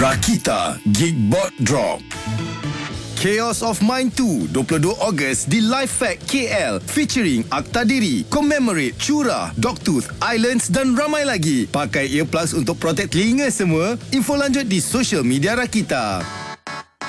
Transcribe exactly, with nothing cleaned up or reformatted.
Rakita Geekbot Drop. Chaos of Mind two, dua puluh dua Ogos di Live Fact K L featuring Akta Diri, Commemorate, Curah, Dogtooth, Islands dan ramai lagi. Pakai earplugs untuk protect telinga semua. Info lanjut di social media Rakita.